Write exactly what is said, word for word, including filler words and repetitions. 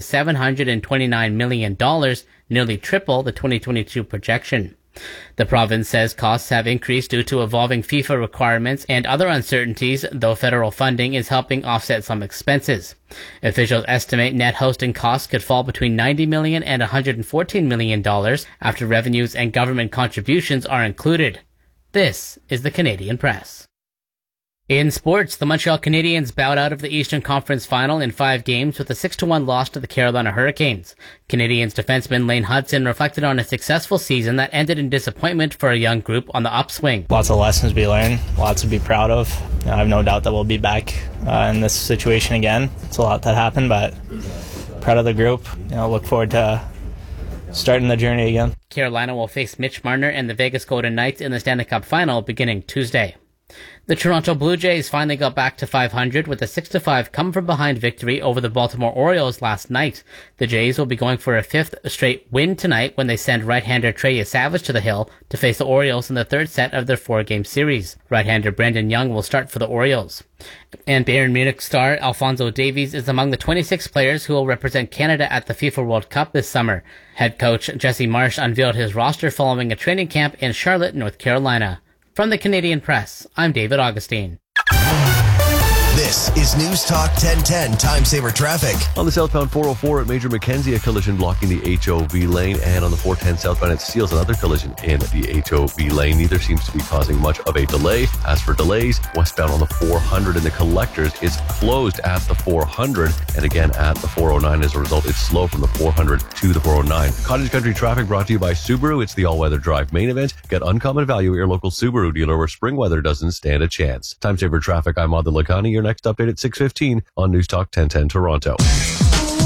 seven hundred twenty-nine million dollars, nearly triple the twenty twenty-two projection. The province says costs have increased due to evolving FIFA requirements and other uncertainties, though federal funding is helping offset some expenses. Officials estimate net hosting costs could fall between ninety million dollars and one hundred fourteen million dollars after revenues and government contributions are included. This is the Canadian Press. In sports, the Montreal Canadiens bowed out of the Eastern Conference Final in five games with a six to one loss to the Carolina Hurricanes. Canadiens defenseman Lane Hudson reflected on a successful season that ended in disappointment for a young group on the upswing. Lots of lessons to be learned, lots to be proud of. I have no doubt that we'll be back uh, in this situation again. It's a lot that happened, but proud of the group. You know, look forward to starting the journey again. Carolina will face Mitch Marner and the Vegas Golden Knights in the Stanley Cup Final beginning Tuesday. The Toronto Blue Jays finally got back to five hundred with a six to five come-from-behind victory over the Baltimore Orioles last night. The Jays will be going for a fifth straight win tonight when they send right-hander Trey Savage to the hill to face the Orioles in the third set of their four-game series. Right-hander Brendan Young will start for the Orioles. And Bayern Munich star Alphonso Davies is among the twenty-six players who will represent Canada at the FIFA World Cup this summer. Head coach Jesse Marsch unveiled his roster following a training camp in Charlotte, North Carolina. From the Canadian Press, I'm David Augustine. This is News Talk ten ten Time Saver Traffic. On the southbound four oh four at Major Mackenzie, a collision blocking the H O V lane, and on the four ten southbound at Steeles, another collision in the H O V lane. Neither seems to be causing much of a delay. As for delays, westbound on the four hundred in the Collectors is closed at the four hundred, and again at the four oh nine. As a result, it's slow from the four hundred to the four oh nine. Cottage Country traffic brought to you by Subaru. It's the all-weather drive main event. Get uncommon value at your local Subaru dealer where spring weather doesn't stand a chance. Time Saver Traffic, I'm Adil Lakhani. Your next update at six fifteen on News Talk ten ten Toronto.